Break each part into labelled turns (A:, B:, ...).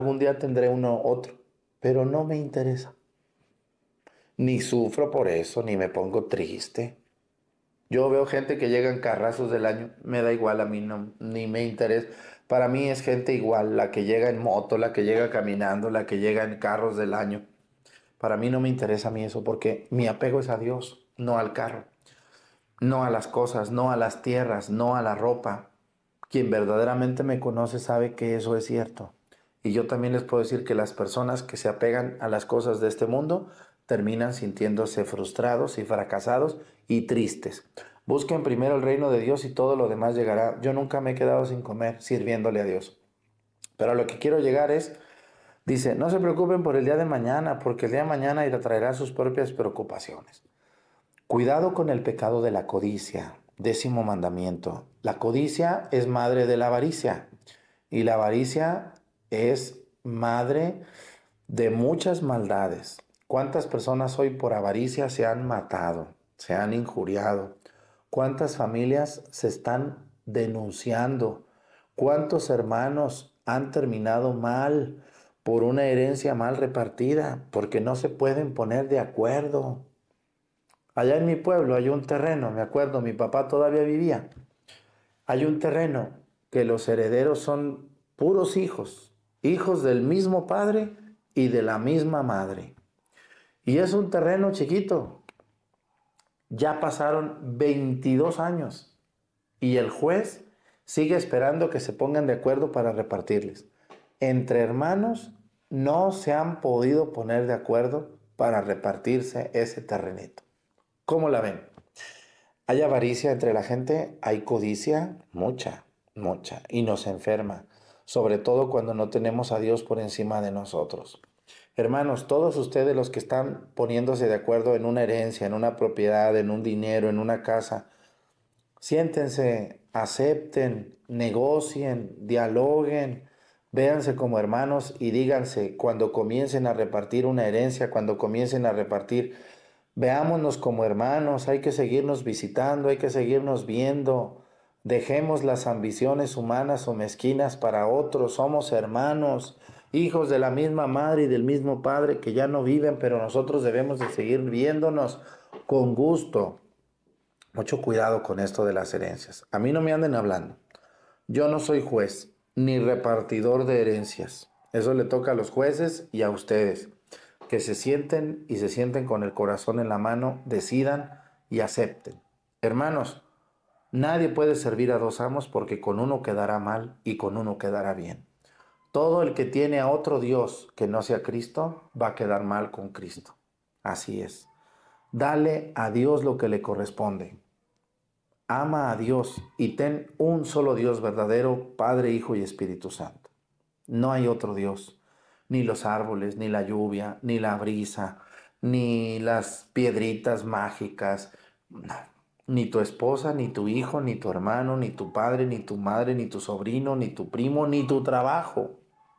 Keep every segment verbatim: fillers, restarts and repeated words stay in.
A: algún día tendré uno otro, pero no me interesa. Ni sufro por eso, ni me pongo triste. Yo veo gente que llega en carrazos del año, me da igual, a mí no, ni me interesa. Para mí es gente igual, la que llega en moto, la que llega caminando, la que llega en carros del año. Para mí no me interesa a mí eso porque mi apego es a Dios, no al carro, no a las cosas, no a las tierras, no a la ropa. Quien verdaderamente me conoce sabe que eso es cierto. Y yo también les puedo decir que las personas que se apegan a las cosas de este mundo terminan sintiéndose frustrados y fracasados y tristes. Busquen primero el reino de Dios y todo lo demás llegará. Yo nunca me he quedado sin comer sirviéndole a Dios. Pero a lo que quiero llegar es, dice, no se preocupen por el día de mañana, porque el día de mañana irá traerá sus propias preocupaciones. Cuidado con el pecado de la codicia. Décimo mandamiento. La codicia es madre de la avaricia y la avaricia es madre de muchas maldades. ¿Cuántas personas hoy por avaricia se han matado, se han injuriado? ¿Cuántas familias se están denunciando? ¿Cuántos hermanos han terminado mal por una herencia mal repartida? Porque no se pueden poner de acuerdo. Allá en mi pueblo hay un terreno, me acuerdo, mi papá todavía vivía. Hay un terreno que los herederos son puros hijos, hijos del mismo padre y de la misma madre. Y es un terreno chiquito. Ya pasaron veintidós años y el juez sigue esperando que se pongan de acuerdo para repartirles. Entre hermanos no se han podido poner de acuerdo para repartirse ese terrenito. ¿Cómo la ven? ¿Hay avaricia entre la gente? ¿Hay codicia? Mucha, mucha. Y nos enferma, sobre todo cuando no tenemos a Dios por encima de nosotros. Hermanos, todos ustedes los que están poniéndose de acuerdo en una herencia, en una propiedad, en un dinero, en una casa, siéntense, acepten, negocien, dialoguen, véanse como hermanos y díganse cuando comiencen a repartir una herencia, cuando comiencen a repartir, veámonos como hermanos, hay que seguirnos visitando, hay que seguirnos viendo, dejemos las ambiciones humanas o mezquinas para otros, somos hermanos, hijos de la misma madre y del mismo padre que ya no viven, pero nosotros debemos de seguir viéndonos con gusto. Mucho cuidado con esto de las herencias. A mí no me anden hablando. Yo no soy juez ni repartidor de herencias. Eso le toca a los jueces y a ustedes. Que se sienten y se sienten con el corazón en la mano, decidan y acepten. Hermanos, nadie puede servir a dos amos porque con uno quedará mal y con uno quedará bien. Todo el que tiene a otro Dios que no sea Cristo va a quedar mal con Cristo. Así es. Dale a Dios lo que le corresponde. Ama a Dios y ten un solo Dios verdadero, Padre, Hijo y Espíritu Santo. No hay otro Dios. Ni los árboles, ni la lluvia, ni la brisa, ni las piedritas mágicas. No. Ni tu esposa, ni tu hijo, ni tu hermano, ni tu padre, ni tu madre, ni tu sobrino, ni tu primo, ni tu trabajo.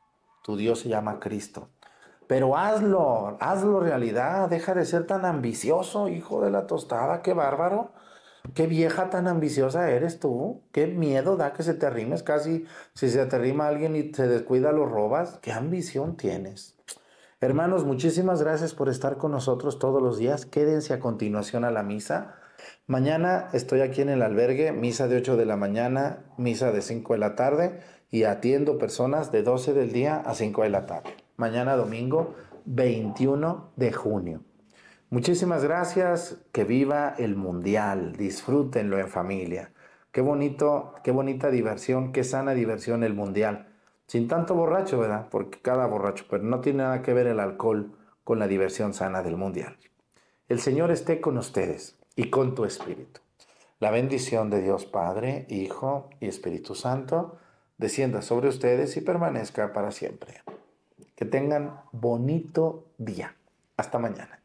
A: Tu Dios se llama Cristo. Pero hazlo, hazlo realidad. Deja de ser tan ambicioso, hijo de la tostada. Qué bárbaro. Qué vieja tan ambiciosa eres tú. Qué miedo da que se te arrimes casi. Si se te arrima alguien y se descuida, lo robas. Qué ambición tienes. Hermanos, muchísimas gracias por estar con nosotros todos los días. Quédense a continuación a la misa. Mañana estoy aquí en el albergue, misa de ocho de la mañana, misa de cinco de la tarde y atiendo personas de doce del día a cinco de la tarde. Mañana domingo veintiuno de junio. Muchísimas gracias, que viva el mundial, disfrútenlo en familia. Qué bonito, qué bonita diversión, qué sana diversión el mundial. Sin tanto borracho, ¿verdad? Porque cada borracho, pero no tiene nada que ver el alcohol con la diversión sana del mundial. El Señor esté con ustedes y con tu espíritu. La bendición de Dios Padre, Hijo y Espíritu Santo descienda sobre ustedes y permanezca para siempre. Que tengan bonito día. Hasta mañana.